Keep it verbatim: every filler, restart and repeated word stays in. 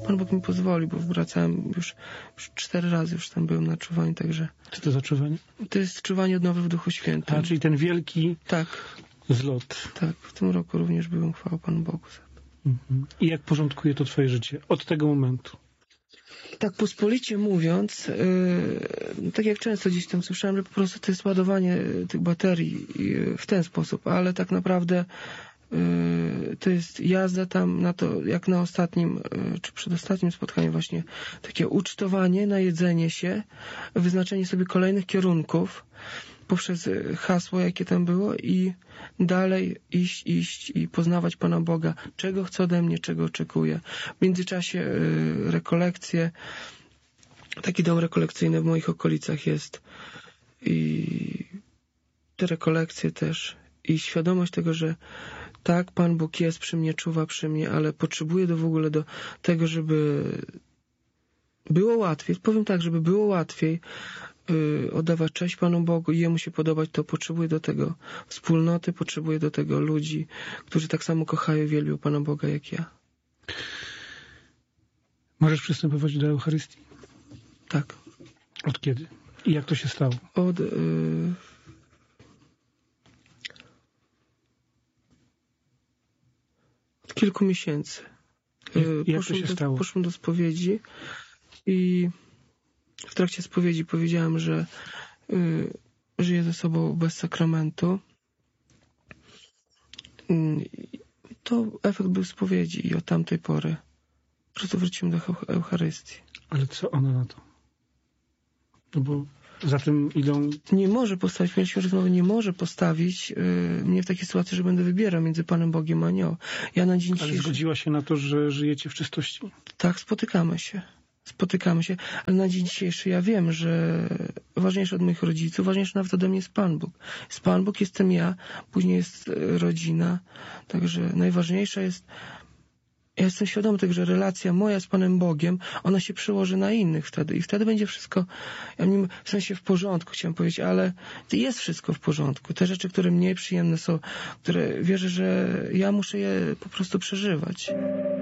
Pan Bóg mi pozwoli, bo wracałem już, już cztery razy, już tam byłem na czuwaniu, także... Co to za czuwanie? To jest czuwanie odnowy w Duchu Świętym. A, czyli ten wielki Tak, zlot. tak. W tym roku również byłem, chwała Panu Bogu za to. Mhm. I jak porządkuje to twoje życie? Od tego momentu. Tak pospolicie mówiąc, yy, tak jak często gdzieś tam słyszałem, że po prostu to jest ładowanie tych baterii yy, w ten sposób, ale tak naprawdę yy, to jest jazda tam na to, jak na ostatnim, yy, czy przedostatnim spotkaniu właśnie, takie ucztowanie, najedzenie się, wyznaczenie sobie kolejnych kierunków poprzez hasło, jakie tam było i dalej iść, iść i poznawać Pana Boga, czego chce ode mnie, czego oczekuje. W międzyczasie y, rekolekcje, taki dom rekolekcyjny w moich okolicach jest i te rekolekcje też i świadomość tego, że tak, Pan Bóg jest przy mnie, czuwa przy mnie, ale potrzebuję do w ogóle do tego, żeby było łatwiej, powiem tak, żeby było łatwiej yy, oddawać cześć Panu Bogu i Jemu się podobać, to potrzebuję do tego wspólnoty, potrzebuję do tego ludzi, którzy tak samo kochają i wielbią Pana Boga jak ja. Możesz przystępować do Eucharystii? Tak. Od kiedy? I jak to się stało? Od... Yy... Od kilku miesięcy. Yy, jak poszłem to się do, stało? Poszłem do spowiedzi i w trakcie spowiedzi powiedziałem, że y, żyję ze sobą bez sakramentu. Y, to efekt był spowiedzi i od tamtej pory po prostu wróciłem do Eucharystii. Ale co ona na to? No bo za tym idą... Nie może postawić, mieliśmy rozmowę, nie może postawić y, mnie w takiej sytuacji, że będę wybierał między Panem Bogiem a nią. Ja na dzień Ale dzisiejszy... zgodziła się na to, że żyjecie w czystości? Tak, spotykamy się. Spotykamy się, ale na dzień dzisiejszy ja wiem, że ważniejszy od moich rodziców, ważniejszy nawet ode mnie jest Pan Bóg. Jest Pan Bóg, jestem ja, później jest rodzina, także najważniejsza jest, ja jestem świadomy tego, że relacja moja z Panem Bogiem, ona się przełoży na innych wtedy i wtedy będzie wszystko, ja nim w sensie w porządku chciałem powiedzieć, ale jest wszystko w porządku. Te rzeczy, które mniej przyjemne są, które wierzę, że ja muszę je po prostu przeżywać.